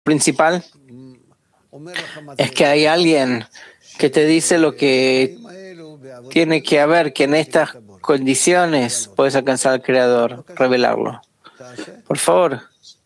principal es que hay alguien que te dice lo que tiene que haber, que en estas condiciones puedes alcanzar al Creador, revelarlo. Por favor,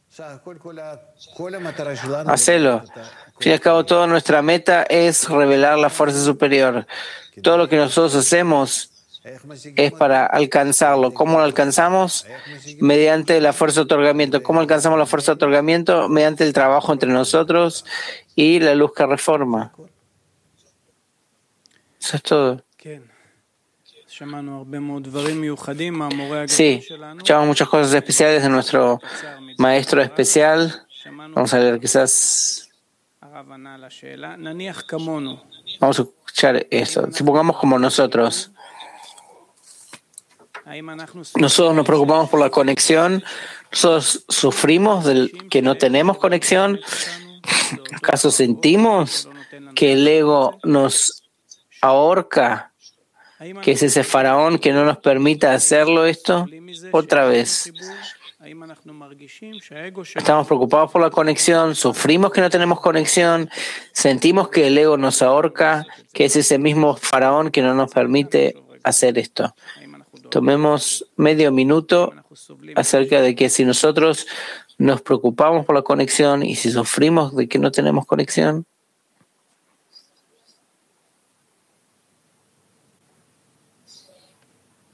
hacelo. Al fin y al cabo, toda nuestra meta es revelar la fuerza superior. Todo lo que nosotros hacemos es para alcanzarlo. ¿Cómo lo alcanzamos? Mediante la fuerza de otorgamiento. ¿Cómo alcanzamos la fuerza de otorgamiento? Mediante el trabajo entre nosotros y la luz que reforma. Eso es todo. Sí, escuchamos muchas cosas especiales de nuestro maestro especial. Vamos a ver, quizás. Vamos a escuchar eso. Supongamos como nosotros. Nosotros nos preocupamos por la conexión. Nosotros sufrimos del que no tenemos conexión. ¿Acaso sentimos que el ego nos ahorca? ¿Que es ese faraón que no nos permita hacerlo esto? Otra vez. Estamos preocupados por la conexión, sufrimos que no tenemos conexión, sentimos que el ego nos ahorca, que es ese mismo faraón que no nos permite hacer esto. Tomemos medio minuto acerca de que si nosotros nos preocupamos por la conexión y si sufrimos de que no tenemos conexión,